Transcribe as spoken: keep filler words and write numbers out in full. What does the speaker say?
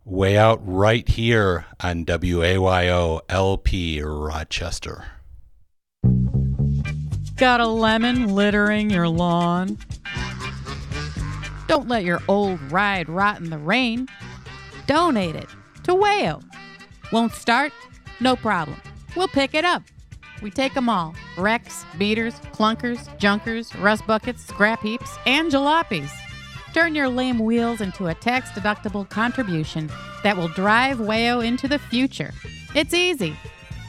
Way out right here on W A Y O L P Rochester. Got a lemon littering your lawn? Don't let your old ride rot in the rain. Donate it to Wayo. Won't start? No problem. We'll pick it up. We take them all. Wrecks, beaters, clunkers, junkers, rust buckets, scrap heaps, and jalopies. Turn your lame wheels into a tax-deductible contribution that will drive Wayo into the future. It's easy.